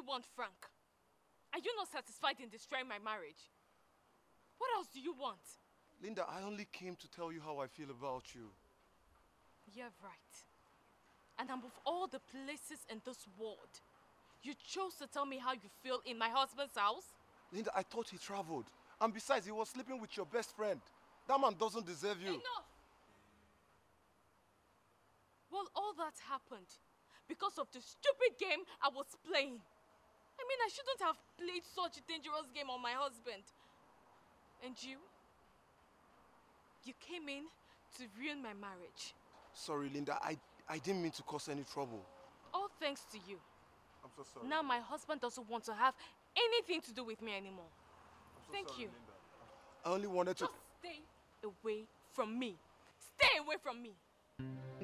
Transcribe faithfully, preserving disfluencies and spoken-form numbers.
want, Frank? Are you not satisfied in destroying my marriage? What else do you want? Linda, I only came to tell you how I feel about you. You're right. And above all the places in this world, you chose to tell me how you feel in my husband's house? Linda, I thought he traveled. And besides, he was sleeping with your best friend. That man doesn't deserve you. Enough! Well, all that happened because of the stupid game I was playing. I mean, I shouldn't have played such a dangerous game on my husband. And you? You came in to ruin my marriage. Sorry, Linda. I, I didn't mean to cause any trouble. All thanks to you. I'm so sorry. Now my husband doesn't want to have anything to do with me anymore. I'm so Thank sorry, you. Linda. I only wanted to... Just stay away from me. Stay away from me.